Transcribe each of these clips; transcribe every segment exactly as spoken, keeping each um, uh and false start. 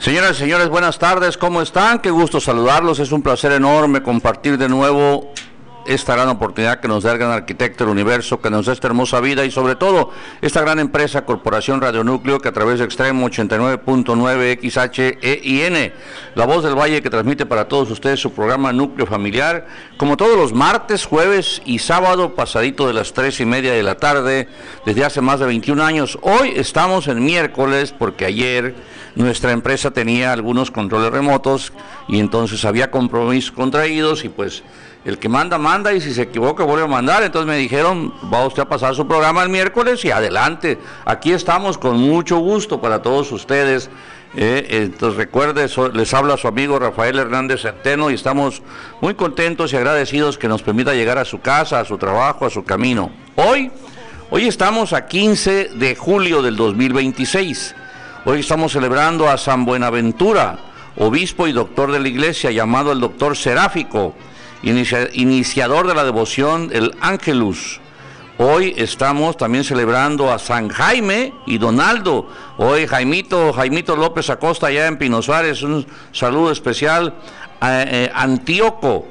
Señoras y señores, buenas tardes, ¿cómo están? Qué gusto saludarlos, es un placer enorme compartir de nuevo esta gran oportunidad que nos da el gran arquitecto del universo, que nos da esta hermosa vida y sobre todo esta gran empresa, Corporación Radio Núcleo, que a través de Extremo ochenta y nueve punto nueve X H E I N, La Voz del Valle, que transmite para todos ustedes su programa Núcleo Familiar, como todos los martes, jueves y sábado, pasadito de las tres y media de la tarde, desde hace más de veintiún años. Hoy estamos en miércoles, porque ayer nuestra empresa tenía algunos controles remotos y entonces había compromisos contraídos y pues el que manda, manda, y si se equivoca vuelve a mandar. Entonces me dijeron, va usted a pasar su programa el miércoles y adelante. Aquí estamos con mucho gusto para todos ustedes. Eh, entonces recuerde, so, les habla su amigo Rafael Hernández Centeno y estamos muy contentos y agradecidos que nos permita llegar a su casa, a su trabajo, a su camino. Hoy, hoy estamos a quince de julio del dos mil veintiséis. Hoy estamos celebrando a San Buenaventura, obispo y doctor de la iglesia, llamado el doctor Seráfico, Inicia, iniciador de la devoción, el Ángelus. Hoy estamos también celebrando a San Jaime y Donaldo. Hoy Jaimito, Jaimito López Acosta, allá en Pino Suárez, un saludo especial. A, eh, Antíoco,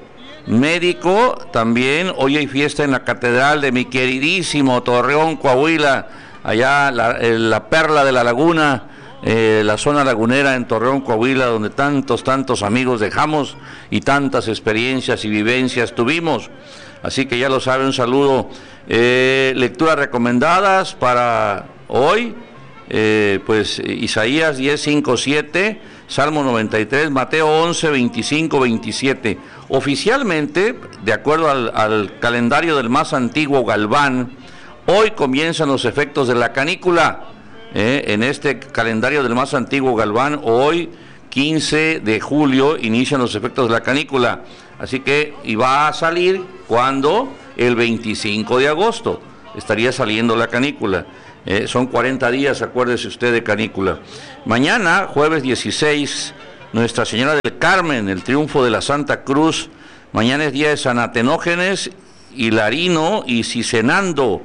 médico, también. Hoy hay fiesta en la catedral de mi queridísimo Torreón, Coahuila, allá la, eh, la perla de la laguna. Eh, la zona lagunera en Torreón, Coahuila, donde tantos, tantos amigos dejamos y tantas experiencias y vivencias tuvimos. Así que ya lo saben, un saludo. Eh, lecturas recomendadas para hoy, eh, pues Isaías diez, cinco, siete, Salmo noventa y tres, Mateo once, veinticinco, veintisiete. Oficialmente, de acuerdo al, al calendario del más antiguo Galván, hoy comienzan los efectos de la canícula. Eh, en este calendario del más antiguo Galván, hoy quince de julio inician los efectos de la canícula, así que y va a salir cuando el veinticinco de agosto estaría saliendo la canícula. Eh, son cuarenta días, acuérdese usted, de canícula. Mañana, jueves dieciséis, Nuestra Señora del Carmen, el triunfo de la Santa Cruz. Mañana es día de San Atenógenes, Hilarino y Cicenando,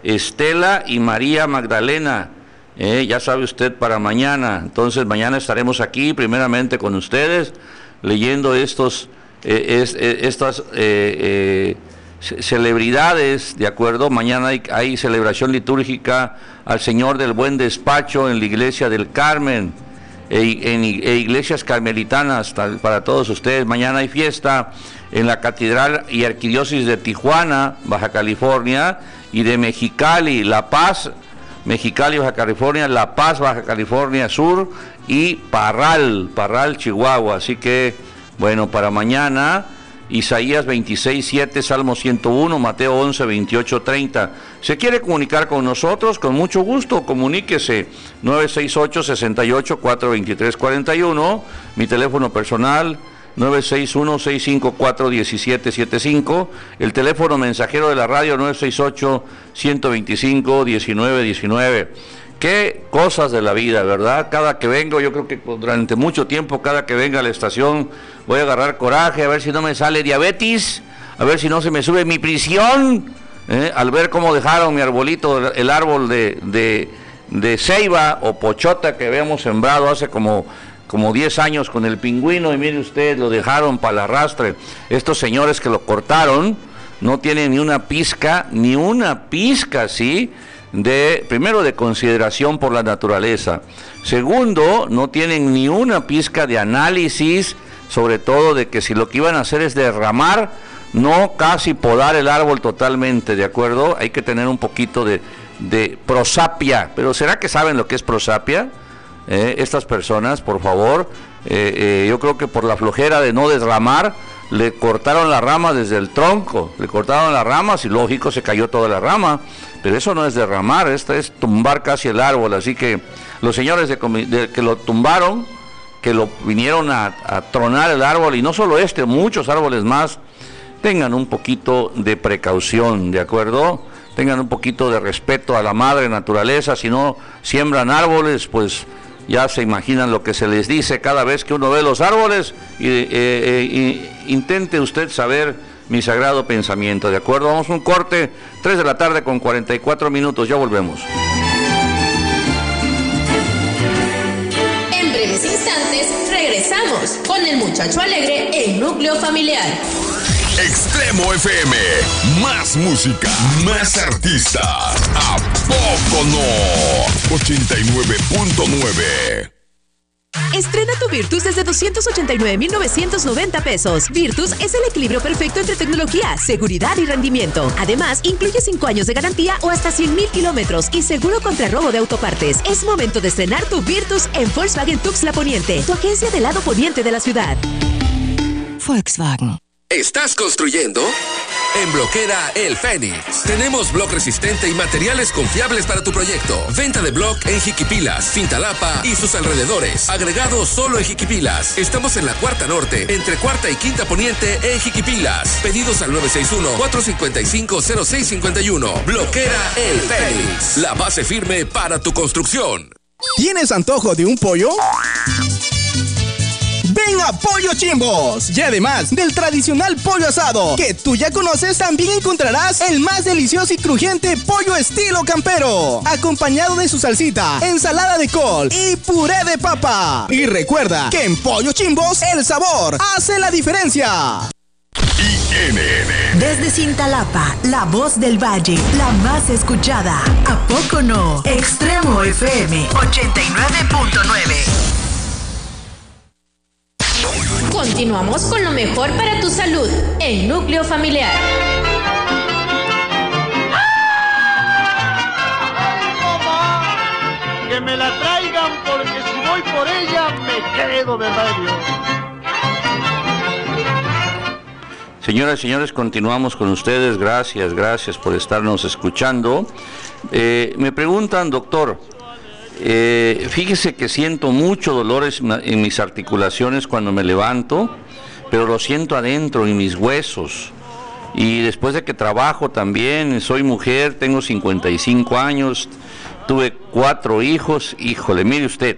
Estela y María Magdalena. Eh, ya sabe usted, para mañana. Entonces mañana estaremos aquí primeramente con ustedes leyendo estos eh, es, eh, estas eh, eh, celebridades, de acuerdo. Mañana hay, hay celebración litúrgica al Señor del Buen Despacho en la iglesia del Carmen, e, en e iglesias carmelitanas para todos ustedes. Mañana hay fiesta en la Catedral y Arquidiócesis de Tijuana, Baja California, y de Mexicali, La Paz, Mexicali, Baja California, La Paz, Baja California Sur, y Parral, Parral, Chihuahua. Así que, bueno, para mañana, Isaías veintiséis, siete, Salmo ciento uno, Mateo once, veintiocho, treinta. ¿Se quiere comunicar con nosotros? Con mucho gusto, comuníquese. nueve seis ocho, seis ocho, cuatro dos tres, cuatro uno, mi teléfono personal, nueve seis uno, seis cinco cuatro, uno siete siete cinco, el teléfono mensajero de la radio nueve seis ocho, uno dos cinco, uno nueve uno nueve. Qué cosas de la vida, ¿verdad? Cada que vengo, yo creo que durante mucho tiempo, cada que venga a la estación, voy a agarrar coraje, a ver si no me sale diabetes, a ver si no se me sube mi prisión, ¿eh? Al ver cómo dejaron mi arbolito, el árbol de, de, de ceiba o pochota que habíamos sembrado hace como... como diez años con el pingüino, y mire usted, lo dejaron para el arrastre. Estos señores que lo cortaron no tienen ni una pizca, ni una pizca, ¿sí?, de, primero, de consideración por la naturaleza. Segundo, no tienen ni una pizca de análisis, sobre todo de que si lo que iban a hacer es derramar, no casi podar el árbol totalmente, ¿de acuerdo? Hay que tener un poquito de, de prosapia. Pero ¿será que saben lo que es prosapia? Eh, estas personas, por favor, eh, eh, yo creo que por la flojera de no derramar, le cortaron la rama desde el tronco, le cortaron las ramas y lógico se cayó toda la rama, pero eso no es derramar, esto es tumbar casi el árbol. Así que los señores de, de, que lo tumbaron, que lo vinieron a, a tronar el árbol, y no solo este, muchos árboles más, tengan un poquito de precaución, ¿de acuerdo? Tengan un poquito de respeto a la madre naturaleza. Si no siembran árboles, pues ya se imaginan lo que se les dice cada vez que uno ve los árboles, y eh, eh, intente usted saber mi sagrado pensamiento, ¿de acuerdo? Vamos a un corte, tres de la tarde con cuarenta y cuatro minutos, ya volvemos. En breves instantes regresamos con el muchacho alegre en Núcleo Familiar. Extremo F M, más música, más artistas. ¿A poco no? ochenta y nueve punto nueve. Estrena tu Virtus desde doscientos ochenta y nueve mil novecientos noventa pesos. Virtus es el equilibrio perfecto entre tecnología, seguridad y rendimiento. Además, incluye cinco años de garantía o hasta cien mil kilómetros y seguro contra robo de autopartes. Es momento de estrenar tu Virtus en Volkswagen Tuxtla Poniente, tu agencia del lado poniente de la ciudad. Volkswagen. ¿Estás construyendo? En Bloquera El Fénix. Tenemos bloc resistente y materiales confiables para tu proyecto. Venta de bloc en Jiquipilas, Cintalapa y sus alrededores. Agregado solo en Jiquipilas. Estamos en la Cuarta Norte, entre Cuarta y Quinta Poniente en Jiquipilas. Pedidos al nueve seis uno, cuatro cinco cinco, cero seis cinco uno. Bloquera El Fénix. La base firme para tu construcción. ¿Tienes antojo de un pollo? Ven a Pollo Chimbos. Y además del tradicional pollo asado que tú ya conoces, también encontrarás el más delicioso y crujiente pollo estilo campero, acompañado de su salsita, ensalada de col y puré de papa. Y recuerda que en Pollo Chimbos el sabor hace la diferencia. I N N. Desde Cintalapa, la voz del valle, la más escuchada. ¿A poco no? Extremo F M ochenta y nueve punto nueve. Continuamos con lo mejor para tu salud en Núcleo Familiar. Que me la traigan porque si voy por ella me quedo de medio. Señoras y señores, continuamos con ustedes. Gracias, gracias por estarnos escuchando. Eh, me preguntan, doctor, Eh, fíjese que siento mucho dolores en mis articulaciones cuando me levanto, pero lo siento adentro, en mis huesos. Y después de que trabajo también, soy mujer, tengo cincuenta y cinco años, tuve cuatro hijos. Híjole, mire usted,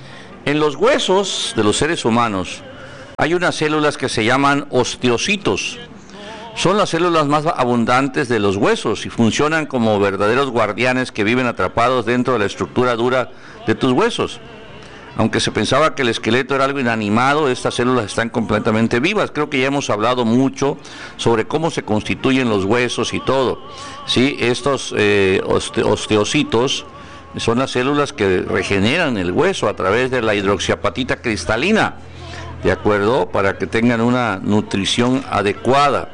en los huesos de los seres humanos hay unas células que se llaman osteocitos. Son las células más abundantes de los huesos y funcionan como verdaderos guardianes que viven atrapados dentro de la estructura dura de tus huesos. Aunque se pensaba que el esqueleto era algo inanimado, estas células están completamente vivas. Creo que ya hemos hablado mucho sobre cómo se constituyen los huesos y todo. Sí, estos eh, oste osteocitos son las células que regeneran el hueso a través de la hidroxiapatita cristalina, ¿de acuerdo? Para que tengan una nutrición adecuada.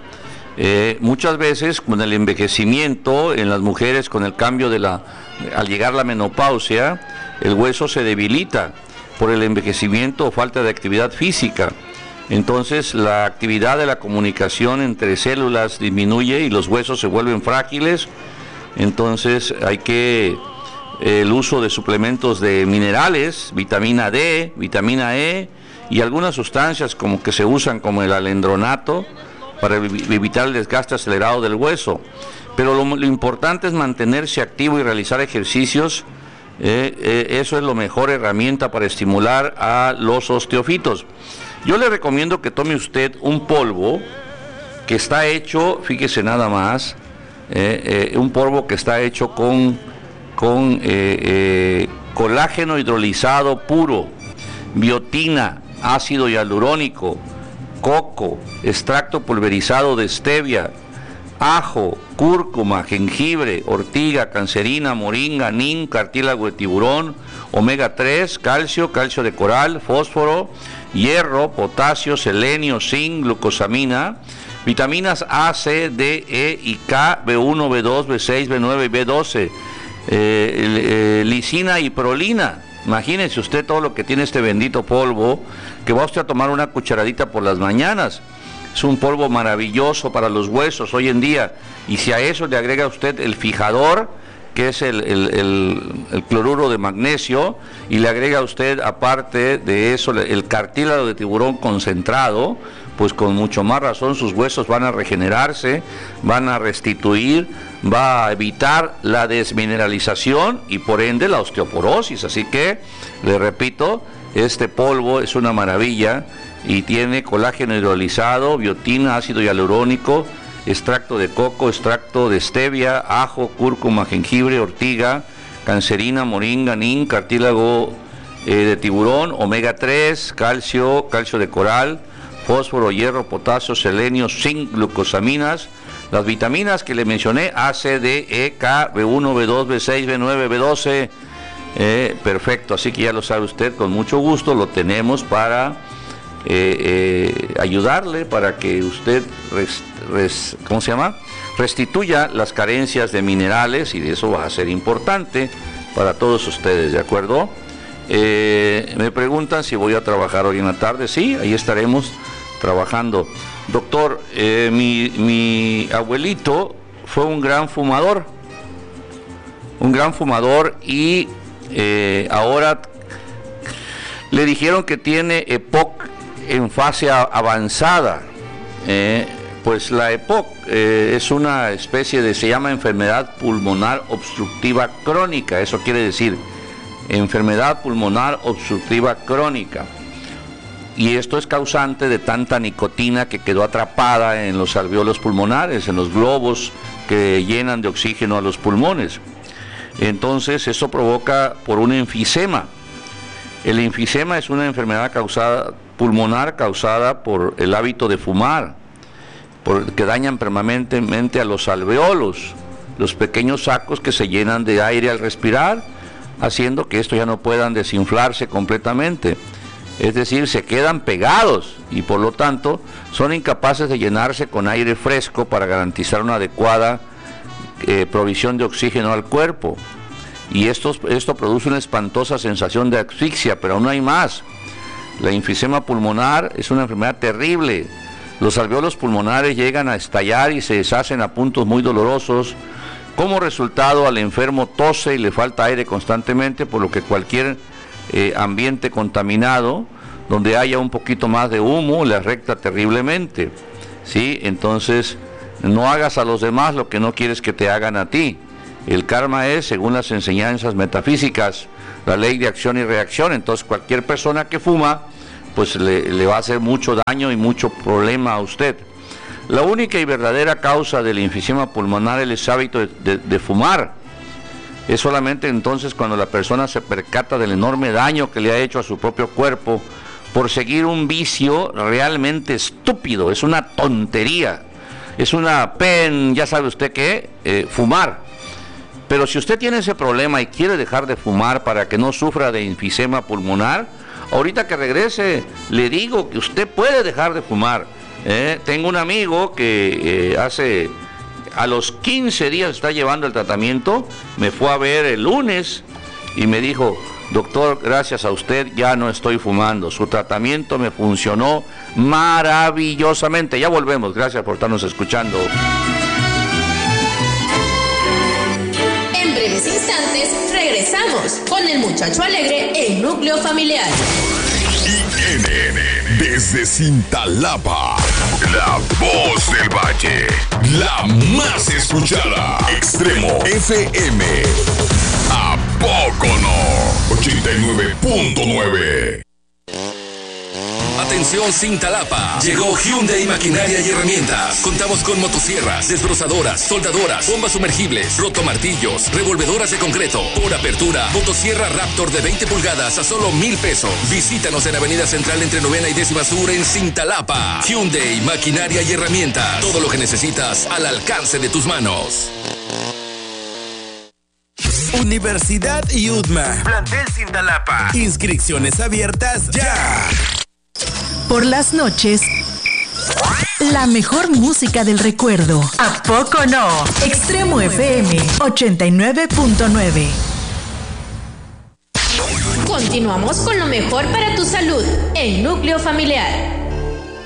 Eh, muchas veces con el envejecimiento en las mujeres, con el cambio de la, al llegar la menopausia, el hueso se debilita por el envejecimiento o falta de actividad física. Entonces la actividad de la comunicación entre células disminuye y los huesos se vuelven frágiles. Entonces hay que eh, el uso de suplementos de minerales, vitamina D, vitamina E y algunas sustancias como que se usan como el alendronato, para evitar el desgaste acelerado del hueso. Pero lo, lo importante es mantenerse activo y realizar ejercicios. Eh, eh, eso es la mejor herramienta para estimular a los osteofitos. Yo le recomiendo que tome usted un polvo que está hecho, fíjese nada más, eh, eh, un polvo que está hecho con, con eh, eh, colágeno hidrolizado puro, biotina, ácido hialurónico, coco, extracto pulverizado de stevia, ajo, cúrcuma, jengibre, ortiga, cancerina, moringa, nin, cartílago de tiburón, omega tres, calcio, calcio de coral, fósforo, hierro, potasio, selenio, zinc, glucosamina, vitaminas A, C, D, E y K, B uno, B dos, B seis, B nueve y B doce, eh, eh, lisina y prolina. Imagínense usted todo lo que tiene este bendito polvo, que va usted a tomar una cucharadita por las mañanas. Es un polvo maravilloso para los huesos hoy en día. Y si a eso le agrega usted el fijador, que es el, el, el, el cloruro de magnesio, y le agrega usted aparte de eso el cartílago de tiburón concentrado, pues con mucho más razón sus huesos van a regenerarse, van a restituir, va a evitar la desmineralización y por ende la osteoporosis. Así que, le repito, este polvo es una maravilla y tiene colágeno hidrolizado, biotina, ácido hialurónico, extracto de coco, extracto de stevia, ajo, cúrcuma, jengibre, ortiga, cancerina, moringa, nin, cartílago eh, de tiburón, omega tres, calcio, calcio de coral, fósforo, hierro, potasio, selenio, zinc, glucosaminas, las vitaminas que le mencioné, A, C, D, E, K, B uno, B dos, B seis, B nueve, B doce, eh, perfecto, así que ya lo sabe usted, con mucho gusto lo tenemos para eh, eh, ayudarle, para que usted, res, res, ¿cómo se llama?, restituya las carencias de minerales, y de eso va a ser importante para todos ustedes, ¿de acuerdo? Eh, me preguntan si voy a trabajar hoy en la tarde. Sí, ahí estaremos trabajando. Doctor, eh, mi, mi abuelito fue un gran fumador, un gran fumador y eh, ahora le dijeron que tiene E P O C en fase a, avanzada. Eh, pues la E P O C eh, es una especie de, se llama enfermedad pulmonar obstructiva crónica, eso quiere decir enfermedad pulmonar obstructiva crónica. Y esto es causante de tanta nicotina que quedó atrapada en los alvéolos pulmonares, en los globos que llenan de oxígeno a los pulmones. Entonces eso provoca por un enfisema. El enfisema es una enfermedad causada, pulmonar causada por el hábito de fumar, por, que dañan permanentemente a los alvéolos, los pequeños sacos que se llenan de aire al respirar, haciendo que estos ya no puedan desinflarse completamente. Es decir, se quedan pegados y por lo tanto son incapaces de llenarse con aire fresco para garantizar una adecuada eh, provisión de oxígeno al cuerpo. Y esto, esto produce una espantosa sensación de asfixia, pero aún hay más. La enfisema pulmonar es una enfermedad terrible. Los alvéolos pulmonares llegan a estallar y se deshacen a puntos muy dolorosos. Como resultado, al enfermo tose y le falta aire constantemente, por lo que cualquier eh, ambiente contaminado, donde haya un poquito más de humo, le afecta terriblemente, ¿sí? Entonces, no hagas a los demás lo que no quieres que te hagan a ti. El karma es, según las enseñanzas metafísicas, la ley de acción y reacción. Entonces, cualquier persona que fuma, pues le, le va a hacer mucho daño y mucho problema a usted. La única y verdadera causa del enfisema pulmonar es el hábito de, de, de fumar. Es solamente entonces cuando la persona se percata del enorme daño que le ha hecho a su propio cuerpo por seguir un vicio realmente estúpido. Es una tontería, es una pen, ya sabe usted qué, eh, fumar. Pero si usted tiene ese problema y quiere dejar de fumar para que no sufra de enfisema pulmonar, ahorita que regrese le digo que usted puede dejar de fumar. Eh, tengo un amigo que eh, hace a los quince días está llevando el tratamiento, me fue a ver el lunes y me dijo: doctor, gracias a usted ya no estoy fumando, su tratamiento me funcionó maravillosamente. Ya volvemos, gracias por estarnos escuchando. En breves instantes regresamos con el muchacho alegre, el núcleo familiar. I N N desde Cintalapa, la voz del valle, la más escuchada. Extremo F M. ¿A poco no? ochenta y nueve punto nueve. Atención Cintalapa, llegó Hyundai Maquinaria y Herramientas. Contamos con motosierras, desbrozadoras, soldadoras, bombas sumergibles, rotomartillos, revolvedoras de concreto. Por apertura, motosierra Raptor de veinte pulgadas a solo mil pesos. Visítanos en Avenida Central entre Novena y Décima Sur en Cintalapa. Hyundai Maquinaria y Herramientas. Todo lo que necesitas al alcance de tus manos. Universidad I U D M A. Plantel Cintalapa. Inscripciones abiertas ya. Por las noches, la mejor música del recuerdo. ¿A poco no? Extremo F M ochenta y nueve punto nueve. Continuamos con lo mejor para tu salud, el núcleo familiar.